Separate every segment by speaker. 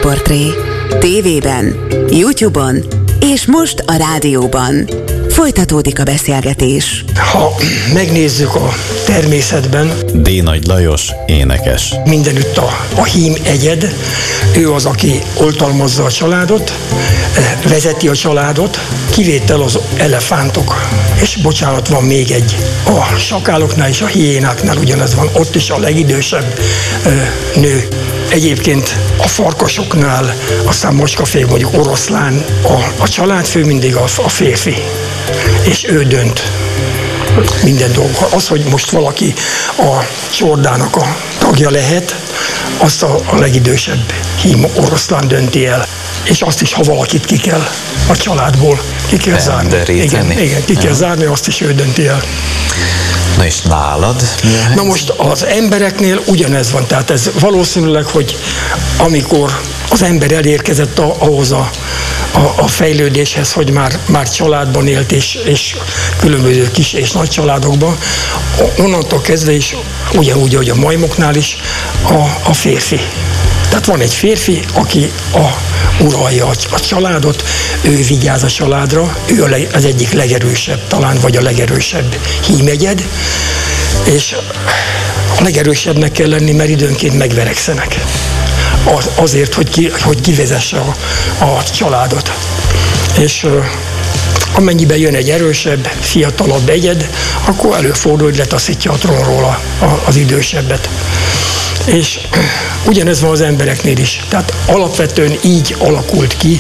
Speaker 1: Sztárportré. TV-ben, YouTube-on és most a rádióban. Folytatódik a beszélgetés.
Speaker 2: Ha megnézzük a természetben,
Speaker 3: D. Nagy Lajos, énekes.
Speaker 2: mindenütt a hím egyed, ő az, aki oltalmazza a családot, vezeti a családot, kivétel az elefántok. És bocsánat, van még egy. A sakáloknál és a hiénáknál ugyanez van, ott is a legidősebb nő. Egyébként a farkasoknál, aztán macskafé, mondjuk oroszlán, a családfő mindig a férfi, és ő dönt minden dolgok. Az, hogy most valaki a csordának a tagja lehet, azt a legidősebb hím oroszlán dönti el. És azt is, ha valakit ki kell a családból, ki kell zárni. Igen, ki kell zárni, azt is ő dönti el.
Speaker 4: Na és nálad?
Speaker 2: Na most az embereknél ugyanez van, tehát ez valószínűleg, hogy amikor az ember elérkezett ahhoz a fejlődéshez, hogy már családban élt, és különböző kis és nagy családokban, onnantól kezdve is, ugyanúgy, ahogy a majmoknál is, a férfi. Tehát van egy férfi, aki uralja a családot, ő vigyáz a családra, ő az egyik legerősebb, talán vagy a legerősebb hímegyed, és a legerősebbnek kell lenni, mert időnként megverekszenek. Azért, hogy kivezesse a családot. És amennyiben jön egy erősebb, fiatalabb egyed, akkor előfordul, hogy letaszítja a trónról az idősebbet. És ugyanez van az embereknél is. Tehát alapvetően így alakult ki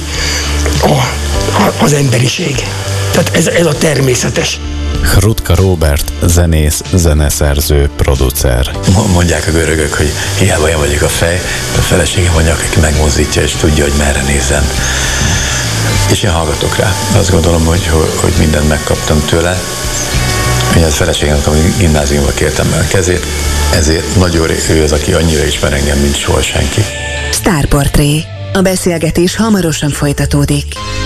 Speaker 2: az emberiség. Tehát ez a természetes.
Speaker 3: Hrutka Róbert, zenész, zeneszerző, producer.
Speaker 4: Mondják a görögök, hogy hiába én vagyok a fej, a feleségem mondja, aki megmozdítja és tudja, hogy merre nézzen. És én hallgatok rá. Azt gondolom, hogy mindent megkaptam tőle. Én a feleségemnek, amikor gimnáziumban kértem meg a kezét, ezért nagyon ő az, aki annyira ismer engem, mint soha senki.
Speaker 1: Sztárportré. A beszélgetés hamarosan folytatódik.